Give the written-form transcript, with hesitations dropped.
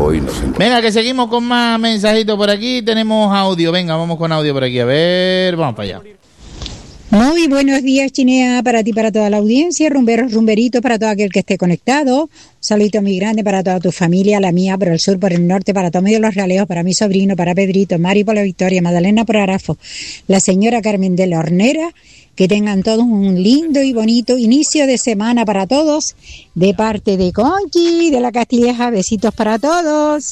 hoy nos encontramos. Venga, que seguimos con más mensajitos por aquí. Tenemos audio. Venga, vamos con audio por aquí. A ver, vamos para allá. Muy buenos días, Chinea, para ti, para toda la audiencia, rumberos, rumberitos, para todo aquel que esté conectado. Un saludito muy grande para toda tu familia, la mía por el sur, por el norte, para Tomé de los Realejos, para mi sobrino, para Pedrito, Mari por la Victoria, Magdalena por Arafo, la señora Carmen de la Hornera. Que tengan todos un lindo y bonito inicio de semana para todos, de parte de Conchi, de la Castilleja. Besitos para todos.